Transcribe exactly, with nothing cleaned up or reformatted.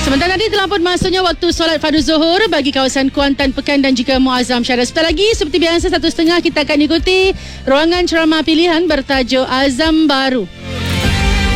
Sementara tadi telah pun masuknya waktu solat fardu zuhur bagi kawasan Kuantan, Pekan dan juga Muazzam Syara. Sebentar lagi seperti biasa satu setengah kita akan ikuti ruangan ceramah pilihan bertajuk Azam Baru.